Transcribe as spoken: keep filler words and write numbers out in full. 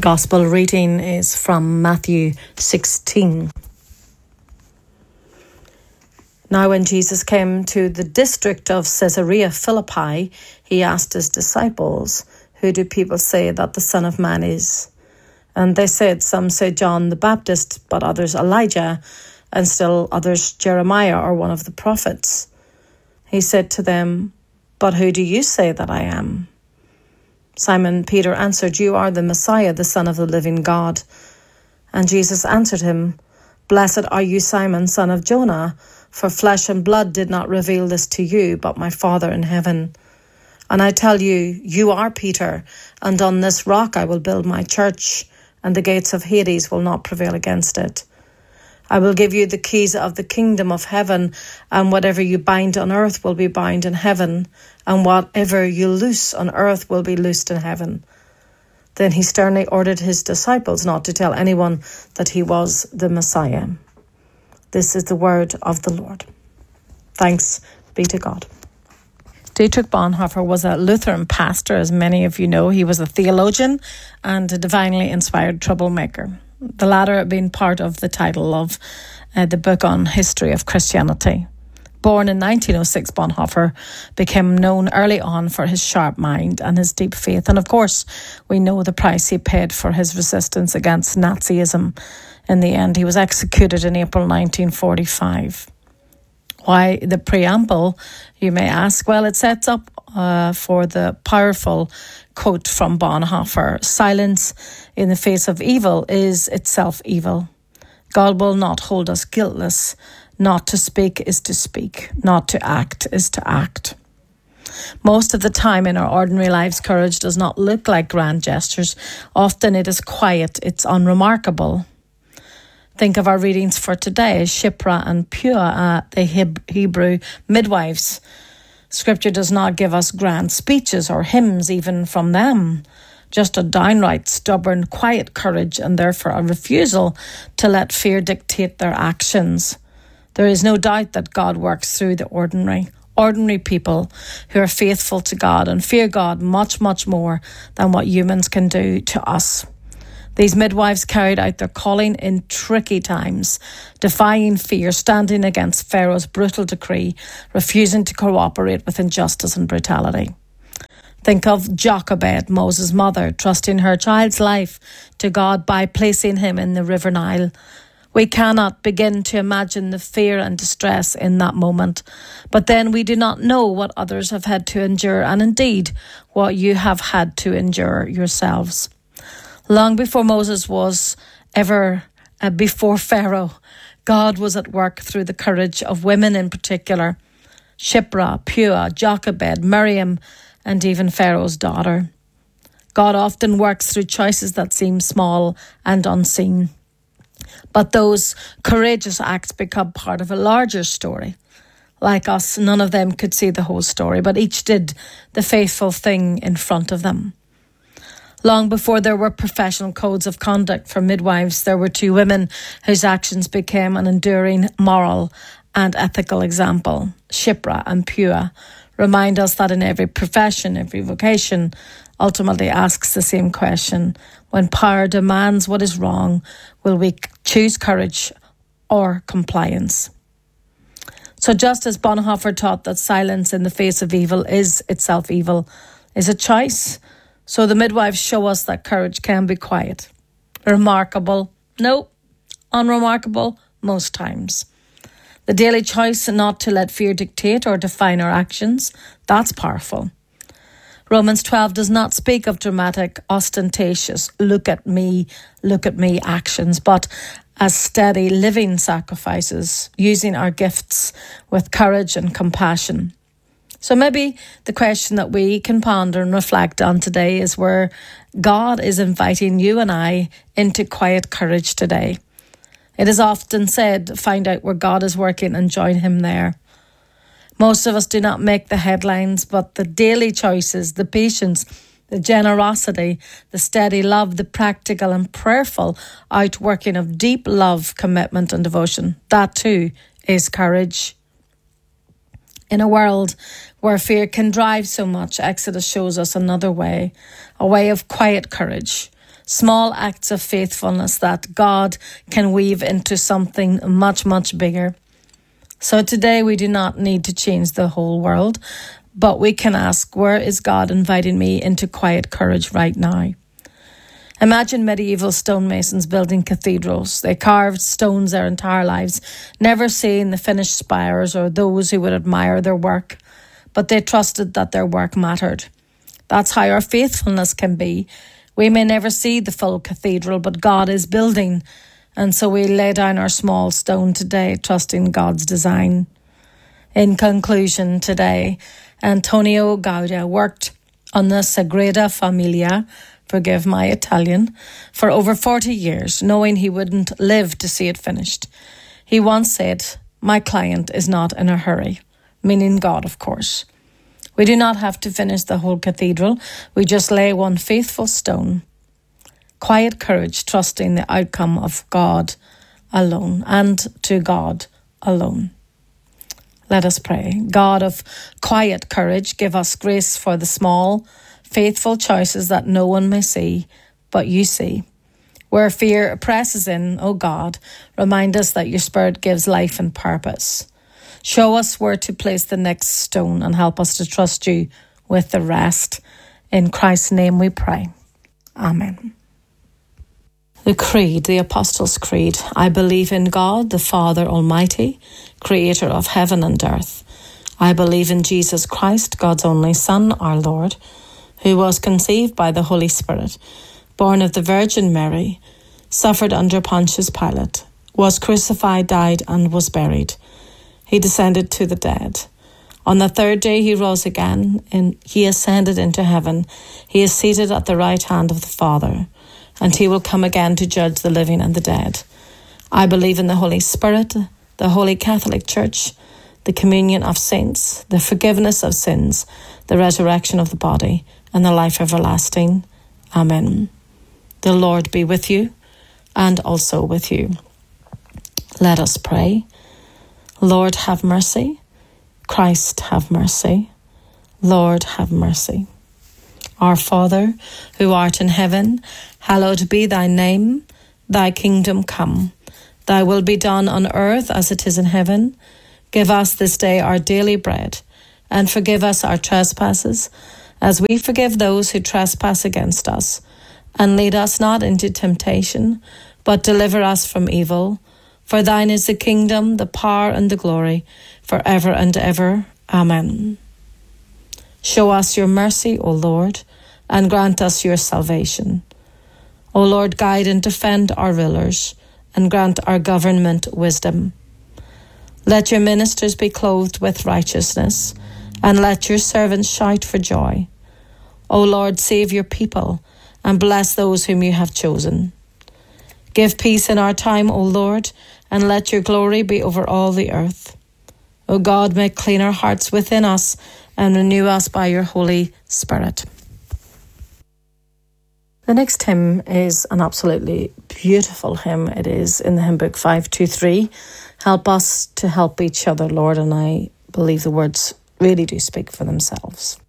Gospel reading is from Matthew sixteen. Now when Jesus came to the district of Caesarea Philippi, he asked his disciples, "Who do people say that the Son of Man is?" And they said, "Some say John the Baptist, but others Elijah, and still others Jeremiah or one of the prophets." He said to them, "But who do you say that I am?" Simon Peter answered, "You are the Messiah, the Son of the living God." And Jesus answered him, "Blessed are you, Simon, son of Jonah, for flesh and blood did not reveal this to you, but my Father in heaven. And I tell you, you are Peter, and on this rock I will build my church, and the gates of Hades will not prevail against it. I will give you the keys of the kingdom of heaven, and whatever you bind on earth will be bound in heaven, and whatever you loose on earth will be loosed in heaven." Then he sternly ordered his disciples not to tell anyone that he was the Messiah. This is the word of the Lord. Thanks be to God. Dietrich Bonhoeffer was a Lutheran pastor, as many of you know. He was a theologian and a divinely inspired troublemaker. The latter being part of the title of uh, the book on history of Christianity. Born in nineteen oh six, Bonhoeffer became known early on for his sharp mind and his deep faith. And of course, we know the price he paid for his resistance against Nazism. In the end, he was executed in April nineteen forty-five. Why the preamble, you may ask? Well, it sets up uh, for the powerful quote from Bonhoeffer: "Silence in the face of evil is itself evil. God will not hold us guiltless. Not to speak is to speak. Not to act is to act." Most of the time in our ordinary lives, courage does not look like grand gestures. Often it is quiet, it's unremarkable. Think of our readings for today, Shiphrah and Puah, the Hebrew midwives. Scripture does not give us grand speeches or hymns even from them. Just a downright stubborn, quiet courage, and therefore a refusal to let fear dictate their actions. There is no doubt that God works through the ordinary, ordinary people who are faithful to God and fear God much, much more than what humans can do to us. These midwives carried out their calling in tricky times, defying fear, standing against Pharaoh's brutal decree, refusing to cooperate with injustice and brutality. Think of Jochebed, Moses' mother, trusting her child's life to God by placing him in the River Nile. We cannot begin to imagine the fear and distress in that moment, but then we do not know what others have had to endure, and indeed what you have had to endure yourselves. Long before Moses was ever uh, before Pharaoh, God was at work through the courage of women in particular: Shiphrah, Puah, Jochebed, Miriam, and even Pharaoh's daughter. God often works through choices that seem small and unseen. But those courageous acts become part of a larger story. Like us, none of them could see the whole story, but each did the faithful thing in front of them. Long before there were professional codes of conduct for midwives, there were two women whose actions became an enduring moral and ethical example. Shiphrah and Puah remind us that in every profession, every vocation, ultimately asks the same question: when power demands what is wrong, will we choose courage or compliance? So just as Bonhoeffer taught that silence in the face of evil is itself evil, is a choice, so the midwives show us that courage can be quiet. Remarkable? No. Unremarkable? Most times. The daily choice not to let fear dictate or define our actions, that's powerful. Romans twelve does not speak of dramatic, ostentatious, look at me, look at me actions, but as steady living sacrifices, using our gifts with courage and compassion. So maybe the question that we can ponder and reflect on today is where God is inviting you and I into quiet courage today. It is often said, find out where God is working and join him there. Most of us do not make the headlines, but the daily choices, the patience, the generosity, the steady love, the practical and prayerful outworking of deep love, commitment and devotion, that too is courage. In a world where fear can drive so much, Exodus shows us another way, a way of quiet courage. Small acts of faithfulness that God can weave into something much, much bigger. So today we do not need to change the whole world, but we can ask, where is God inviting me into quiet courage right now? Imagine medieval stonemasons building cathedrals. They carved stones their entire lives, never seeing the finished spires or those who would admire their work, but they trusted that their work mattered. That's how our faithfulness can be. We may never see the full cathedral, but God is building, and so we lay down our small stone today, trusting God's design. In conclusion, today, Antonio Gaudio worked on the Sagrada Familia, forgive my Italian, for over forty years, knowing he wouldn't live to see it finished. He once said, "My client is not in a hurry," meaning God, of course. We do not have to finish the whole cathedral. We just lay one faithful stone. Quiet courage, trusting the outcome of God alone and to God alone. Let us pray. God of quiet courage, give us grace for the small, faithful choices that no one may see, but you see. Where fear presses in, O God, remind us that your Spirit gives life and purpose. Show us where to place the next stone and help us to trust you with the rest. In Christ's name we pray. Amen. The Creed, the Apostles' Creed. I believe in God, the Father Almighty, creator of heaven and earth. I believe in Jesus Christ, God's only Son, our Lord, who was conceived by the Holy Spirit, born of the Virgin Mary, suffered under Pontius Pilate, was crucified, died, and was buried. He descended to the dead. On the third day he rose again, and he ascended into heaven. He is seated at the right hand of the Father, and he will come again to judge the living and the dead. I believe in the Holy Spirit, the Holy Catholic Church, the communion of saints, the forgiveness of sins, the resurrection of the body, and the life everlasting. Amen. The Lord be with you, and also with you. Let us pray. Lord, have mercy. Christ, have mercy. Lord, have mercy. Our Father, who art in heaven, hallowed be thy name. Thy kingdom come. Thy will be done on earth as it is in heaven. Give us this day our daily bread, and forgive us our trespasses, as we forgive those who trespass against us. And lead us not into temptation, but deliver us from evil. For thine is the kingdom, the power, and the glory, for ever and ever. Amen. Show us your mercy, O Lord, and grant us your salvation. O Lord, guide and defend our rulers, and grant our government wisdom. Let your ministers be clothed with righteousness, and let your servants shout for joy. O Lord, save your people, and bless those whom you have chosen. Give peace in our time, O Lord, and let your glory be over all the earth. O God, make clean our hearts within us, and renew us by your Holy Spirit. The next hymn is an absolutely beautiful hymn. It is in the hymn book five two three. Help us to help each other, Lord, and I believe the words really do speak for themselves.